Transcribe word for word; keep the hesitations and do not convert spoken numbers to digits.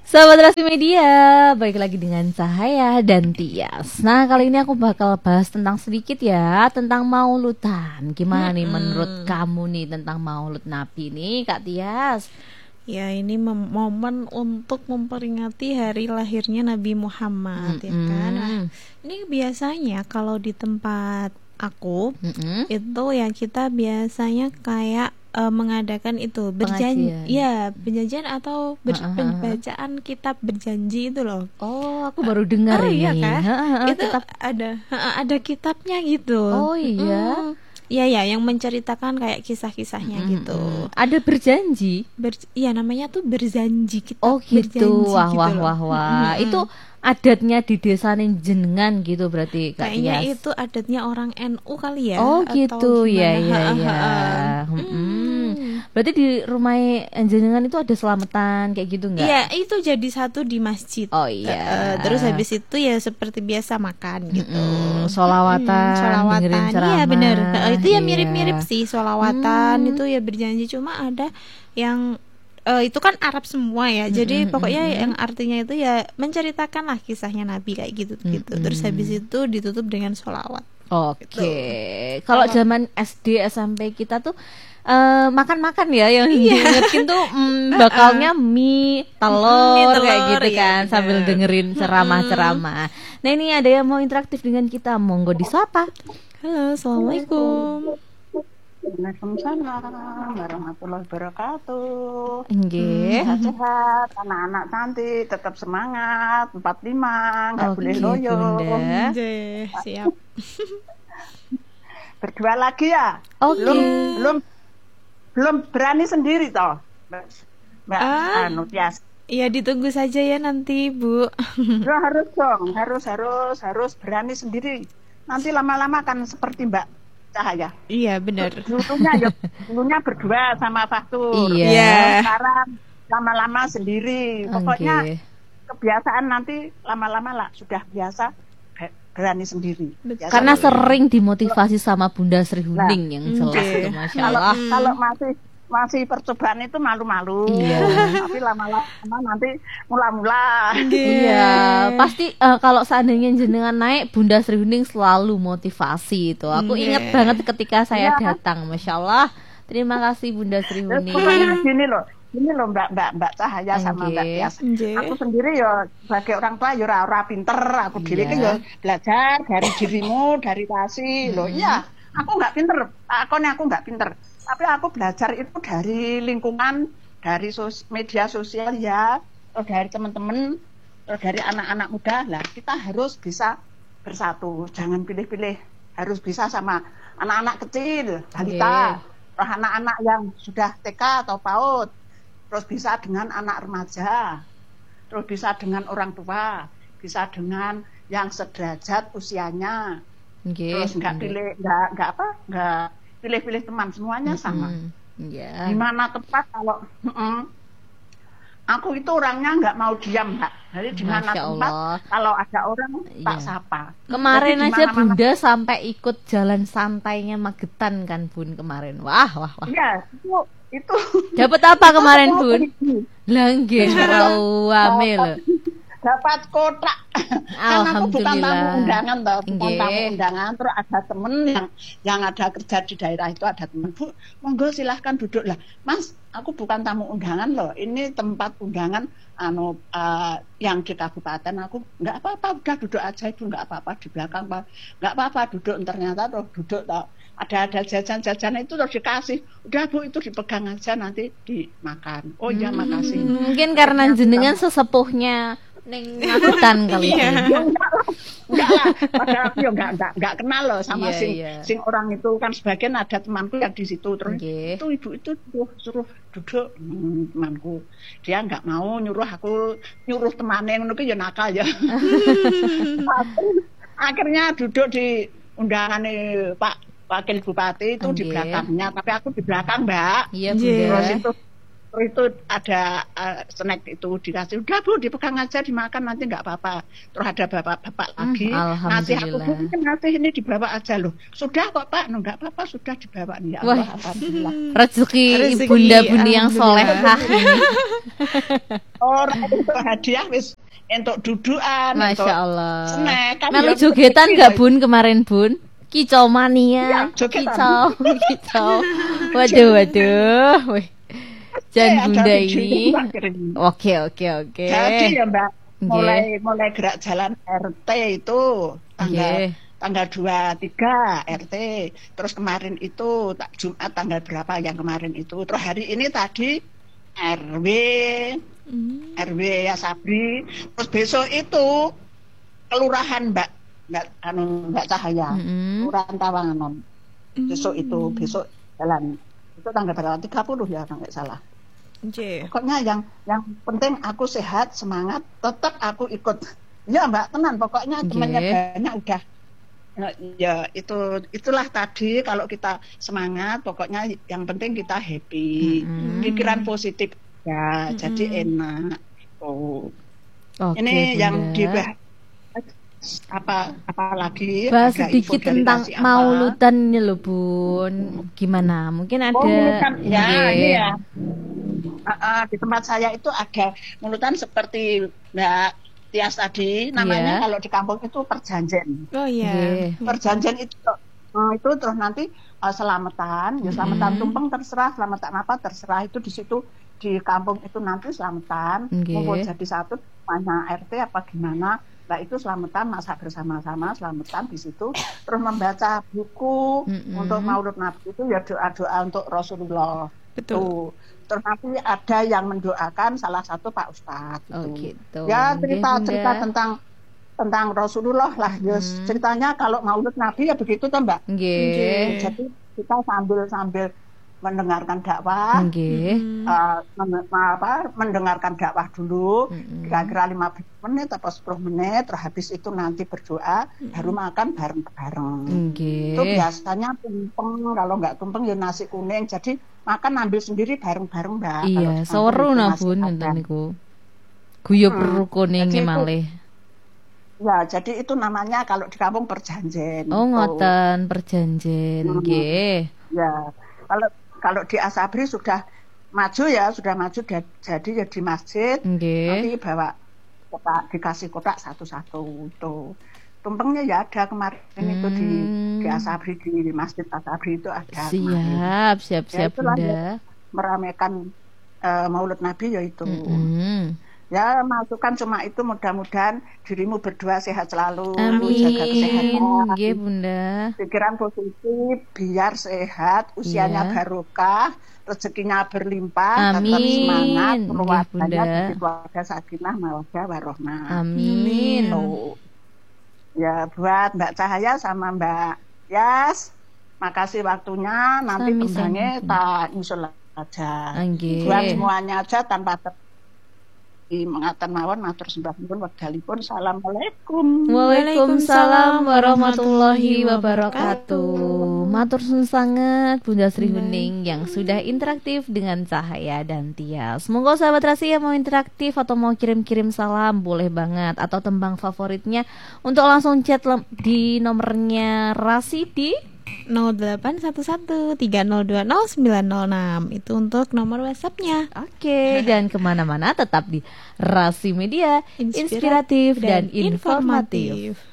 Sahabat Rasi Media, balik lagi dengan Cahaya dan Tias. Nah, kali ini aku bakal bahas tentang sedikit ya, tentang mauludan. Gimana nih Mm-mm. menurut kamu nih tentang maulud Nabi nih, Kak Tias? Ya, ini mem- momen untuk memperingati hari lahirnya Nabi Muhammad, ya kan? Nah, Mm-mm. ini biasanya kalau di tempat aku Mm-mm. itu ya kita biasanya kayak eh, mengadakan itu berjanji, Pengajian. ya perjanjian atau ber- Ha-ha. pembacaan kitab berjanji itu loh. Oh, aku baru dengar Oh ini. iya kan? Ha-ha, Itu tetap. ada ada kitabnya gitu. Oh iya. Mm. Iya ya, yang menceritakan kayak kisah-kisahnya gitu. Mm-mm. Ada berjanji. Ber, iya namanya tuh berjanji, kitab Oh gitu. berjanji Wah gitu wah loh. wah wah. Mm-mm. Itu adatnya di desa jenengan gitu berarti, Kak Kayaknya Tias? itu adatnya orang N U kali ya. Oh atau gitu ya gimana. ya Ha, ya. ha, ha. Mm-mm. Hmm. Berarti di rumah jenengan itu ada selamatan kayak gitu nggak? Iya, itu jadi satu di masjid. Oh Eh, iya. eh, terus habis itu ya seperti biasa makan gitu. Mm-mm, sholawatan, Mm, dengerin sholawatan. ceramah. Iya bener. Eh, itu ya Iya. mirip-mirip sih sholawatan Hmm. itu ya berjanji, cuma ada yang eh, itu kan Arab semua ya. Jadi Mm-mm, pokoknya mm-mm. yang artinya itu ya menceritakan lah kisahnya Nabi kayak gitu gitu. Terus Mm-mm. habis itu ditutup dengan sholawat. Oke. Gitu. Kalau Kalau- zaman S D S M P kita tuh eh, makan-makan ya yang Iya. diingetin tuh mm, bakalnya mie, telur, Mie, telur, kayak gitu iya, kan bener. sambil dengerin ceramah-ceramah. Nah, ini ada yang mau interaktif dengan kita, monggo disapa. Halo, assalamualaikum. Waalaikumsalam warahmatullahi wabarakatuh. Nggih. Sehat-sehat, anak-anak cantik, tetap semangat, empat puluh lima, nggak boleh Oke, loyo. Bunda. Jeh, siap. Berdua lagi ya? Oke. Belum, belum, belum berani sendiri toh, Mbak, Mbak Ah. anu, Tias. Iya, ditunggu saja ya nanti, Bu. Ya, harus dong, harus, harus, harus berani sendiri. Nanti lama-lama kan seperti Mbak Cahaya. Iya, benar. Dulunya ya, dulunya berdua sama Faktur. Iya. Iya. Sekarang lama-lama sendiri. Pokoknya Oke. kebiasaan nanti lama-lama lah sudah biasa be- berani sendiri. Betul. Biasa Karena sendiri. sering dimotivasi sama Bunda Sri Huning yang jelas oke. itu, Masya kalau Allah. kalau masih masih percobaan itu malu-malu. Iya. Tapi lama-lama nanti mula-mula. Iya, pasti eh, kalau seandainya jenengan naik, Bunda Sri Huning selalu motivasi itu. Aku Iya. ingat banget ketika saya Iya. datang, Masya Allah. Terima kasih Bunda Sri Terus Huning. pokoknya gini loh. Gini loh Mbak Mbak Mbak Cahaya sama Oke. Mbak Tias. Nggih. Aku sendiri ya sebagai orang tua ya ora ora pinter, aku dhewe Iya. ki ya belajar dari dirimu, dari Tasi. Loh iya, aku nggak pinter. Akonnya aku nggak pinter. Tapi aku belajar itu dari lingkungan, dari sos- media sosial ya, atau dari teman-teman, atau dari anak-anak muda. Lah, kita harus bisa bersatu. Jangan pilih-pilih. Harus bisa sama anak-anak kecil, balita, atau anak-anak yang sudah T K atau PAUD. Terus bisa dengan anak remaja, terus bisa dengan orang tua, bisa dengan yang sederajat usianya, Nggih, terus nggak nggih. pilih nggak nggak apa nggak pilih-pilih teman, semuanya sama. Mm-mm. Iya. Di mana tempat kalau mm-mm, aku itu orangnya nggak mau diam Mbak. Jadi di mana Masya tempat Allah. kalau ada orang tak Iya. sapa. Kemarin Jadi di aja mana-mana- Bunda sampai ikut jalan santainya Magetan kan Bun kemarin. Wah, wah, wah. Iya, itu itu Dapat apa kemarin Itu Bun? pergi. Langgih, rawame lho. Dapat kotak. Kan aku bukan tamu Alhamdulillah. undangan toh, bukan Nggih. tamu undangan. Terus ada temen yang yang ada kerja di daerah itu, ada temen, Bu, monggo silahkan duduk lah. Mas, aku bukan tamu undangan loh. Ini tempat undangan anu eh, yang di kabupaten. Aku nggak apa-apa, udah duduk aja Ibu, nggak apa-apa di belakang Pak. Nggak apa-apa duduk. Ternyata terus duduk toh. Ada ada jajan-jajan itu terus dikasih. Udah Bu, itu dipegang aja nanti dimakan. Oh iya, makasih. Mungkin karena jenengan sesepuhnya ning Magetan kali Iya. ya. Ya enggak lah, enggak lah. Padahal aku ya enggak, enggak, enggak kenal loh sama Iya, sing, iya. sing orang itu kan sebagian ada temanku yang di situ terus Nggih. itu ibu itu suruh, suruh duduk hmm, temanku dia enggak mau nyuruh aku nyuruh temannya ngono ki ya nakal ya. Akhirnya duduk di undangan Pak Wakil Bupati itu di Nggih. belakangnya, tapi aku di belakang Mbak. Iya, Nggih. Bunda. Terus itu terus itu ada uh, snack itu dikasih, udah Bu dipegang aja dimakan nanti nggak apa-apa. Terus ada bapak-bapak lagi Hmm, ngasih aku, Bu alhamdulillah. ini ngasih ini dibawa aja loh. Sudah kok Pak, no, nggak apa-apa sudah dibawa nih. Ya Wah. Allah, alhamdulillah. Rezeki Rezeki, bunda-bunda yang alhamdulillah. solehah ini. Oh ora untuk hadiah wis entuk dudukan, Masya entuk Allah. snack kan. Melu ya jogetan rezeki nggak lah. Bun kemarin Bun? Kicau Iya, mania, jogetan. kicau, kicau. Waduh, waduh. Wih. Eh, Dan ada Bunda videonya ini. tak kirim. Oke, oke, oke. Jadi ya Mbak, Nggih. mulai mulai gerak jalan R T itu tanggal Nggih. tanggal dua puluh tiga R T. Terus kemarin itu tak Jumat tanggal berapa yang kemarin itu. Terus hari ini tadi R W, Hmm. R W ya Sabri. Terus besok itu kelurahan Mbak Mbak anu Mbak Cahaya, Mm-mm. Kelurahan Tawanganon. Besok Hmm. itu besok jalan. Itu tanggal berapa? tiga puluh ya kalau nggak salah. Nggih. Pokoknya yang yang penting aku sehat, semangat, tetap aku ikut. Ya Mbak, tenan pokoknya temannya Nggih. banyak udah. Nah, ya itu itulah tadi kalau kita semangat, pokoknya yang penting kita happy, Mm-mm. pikiran positif ya, Mm-mm. jadi enak. Oh, Oke, ini yang Bunda. dibahas apa apalagi Bahas ada info sedikit dari tentang Tasya apa? mauludan nih loh Bun. Gimana? Mungkin ada. Oh, mulutan. Ya, Nggih. ini ya. Ah, ah, di tempat saya itu ada mulutan seperti Mbak Tias tadi, namanya Iya. kalau di kampung itu perjanjian. Oh iya. Nggih. Perjanjian itu eh, itu terus nanti eh, selamatan, ya selamatan Mm-mm. tumpeng terserah, selamatan apa terserah itu di situ di kampung itu nanti selamatan, Nggih. ngumpul jadi satu mana R T apa gimana. Nah itu selamatan masak bersama-sama, selamatan di situ, terus membaca buku Mm-mm. untuk Maulid Nabi itu ya doa-doa untuk Rasulullah. Betul. Tuh. Terus nanti ada yang mendoakan salah satu Pak Ustadz gitu. Oh gitu. Ya Nggih, cerita-cerita Bunda. tentang tentang Rasulullah lah. Ya Mhm. ceritanya kalau Maulid Nabi ya begitu toh Mbak. Nggih. Jadi kita sambil-sambil mendengarkan dakwah, Nggih. Hmm. eh, men- apa, mendengarkan dakwah dulu, Mm-mm. kira-kira lima belas menit atau sepuluh menit, terus habis itu nanti berdoa, baru makan bareng-bareng. Itu Nggih. biasanya tumpeng, kalau nggak tumpeng ya nasi kuning. Jadi makan ambil sendiri bareng-bareng Mbak. Kalau Iya, di kampung seweru itu nah masih Bun ada. ngenten niku. Guyub Hmm. rukune Jadi itu- malih. Ya, jadi itu namanya kalau di kampung perjanjian. Oh gitu. ngoten perjanjian. Hmm. Nggih. Ya, kalau kalau di Asabri sudah maju ya, sudah maju da- jadi ya di masjid nanti Nggih. bawa kotak, dikasih kotak satu-satu itu. Tumpengnya ya ada kemarin itu di di Hmm. Asabri di Masjid Asabri itu ada kemarin. Siap, siap, Ya, siap itulah Bunda. Meramaikan eh, Maulid Nabi yaitu. Mm-mm. Ya, masukan cuma itu mudah-mudahan dirimu berdua sehat selalu, jaga Amin. kesehatan. Nggih Bunda. Pikiran positif biar sehat, usianya Iya. barokah, rezekinya berlimpah, tetap Amin. semangat, Nggih, keluarganya Bunda. jadi keluarga sakinah mawaddah warahmah. Amin. Tuh. Ya buat Mbak Cahaya sama Mbak Yas, makasih waktunya. Nanti Sami-sami. kembangnya tak nyusul aja. Nggih. Buat semuanya aja tanpa ter mengatakan mawon matur sembah nuwun wekdalipun. Assalamualaikum. Waalaikumsalam warahmatullahi wabarakatuh. Matur sun sangat Bunda Sri Huning yang sudah interaktif dengan Cahaya dan Tias. Monggo sahabat Rasi yang mau interaktif atau mau kirim-kirim salam boleh banget, atau tembang favoritnya untuk langsung chat lem- di nomornya Rasi di nol delapan satu satu tiga nol dua nol sembilan nol enam. Itu untuk nomor WhatsApp-nya. Oke, dan kemana-mana tetap di Rasi Media, inspiratif dan informatif.